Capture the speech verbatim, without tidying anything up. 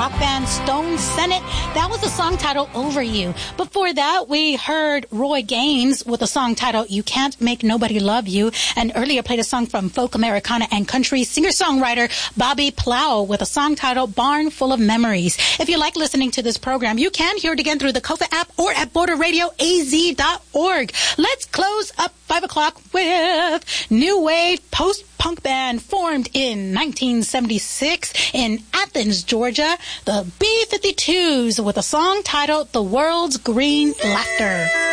rock band Stone Senate. That was the song titled Over You. Before that, we heard Roy Gaines with a song titled You Can't Make Nobody Love You, and earlier played a song from folk Americana and country singer-songwriter Bobby Plow with a song titled Barn Full of Memories. If you like listening to this program, you can hear it again through the Kofa app or at border radio a z dot org. Let's close up five o'clock with new wave post-punk band formed in nineteen seventy-six in Athens, Georgia, the B fifty-twos with a song titled The World's Green Laughter.